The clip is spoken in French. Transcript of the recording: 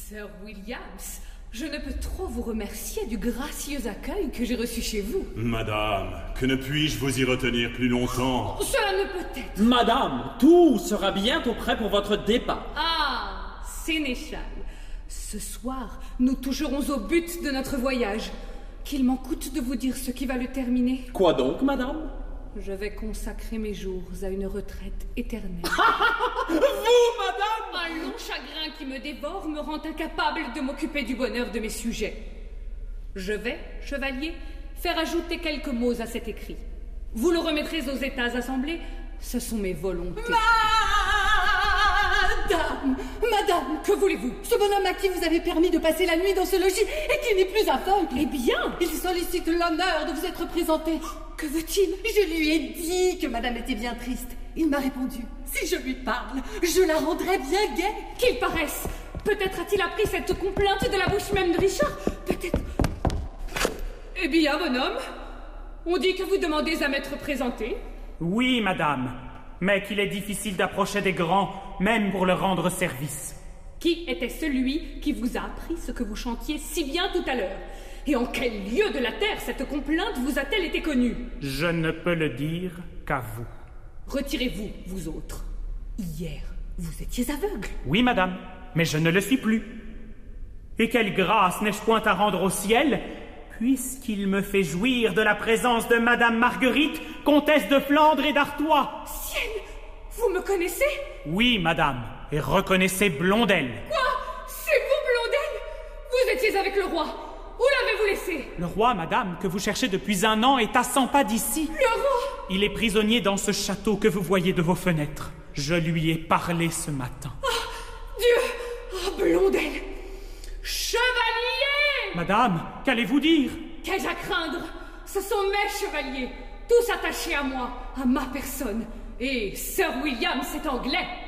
Sir Williams, je ne peux trop vous remercier du gracieux accueil que j'ai reçu chez vous. Madame, que ne puis-je vous y retenir plus longtemps? Cela ne peut être. Madame, tout sera bientôt prêt pour votre départ. Ah, sénéchal, ce soir, nous toucherons au but de notre voyage. Qu'il m'en coûte de vous dire ce qui va le terminer. Quoi donc, madame? Je vais consacrer mes jours à une retraite éternelle. Vous, madame! Un long chagrin qui me dévore me rend incapable de m'occuper du bonheur de mes sujets. Je vais, chevalier, faire ajouter quelques mots à cet écrit. Vous le remettrez aux États assemblés. Ce sont mes volontés. Madame, que voulez-vous? ce bonhomme à qui vous avez permis de passer la nuit dans ce logis et qui n'est plus aveugle. Eh bien, il sollicite l'honneur de vous être présenté. Que veut-il? Je lui ai dit que madame était bien triste. Il m'a répondu, si je lui parle, je la rendrai bien gaie. Qu'il paraisse. Peut-être a-t-il appris cette complainte de la bouche même de Richard. Peut-être... Eh bien, bonhomme, on dit que vous demandez à m'être présenté. Oui, madame, mais qu'il est difficile d'approcher des grands, même pour leur rendre service. Qui était celui qui vous a appris ce que vous chantiez si bien tout à l'heure? Et en quel lieu de la terre cette complainte vous a-t-elle été connue? Je ne peux le dire qu'à vous. Retirez-vous, vous autres. Hier, vous étiez aveugle. Oui, madame, mais je ne le suis plus. Et quelle grâce n'ai-je point à rendre au ciel, puisqu'il me fait jouir de la présence de madame Marguerite, comtesse de Flandre et d'Artois. Ciel, vous me connaissez? Oui, madame, et reconnaissez Blondel. Quoi? C'est vous, Blondel? Vous étiez avec le roi. Où l'avez-vous laissé? Le roi, madame, que vous cherchez depuis 1 an, est à 100 pas d'ici. Le roi? Il est prisonnier dans ce château que vous voyez de vos fenêtres. Je lui ai parlé ce matin. Oh, Dieu! Oh, Blondel! Chevalier! Madame, qu'allez-vous dire? Qu'ai-je à craindre? Ce sont mes chevaliers, tous attachés à moi, à ma personne. Et Sir William, cet Anglais,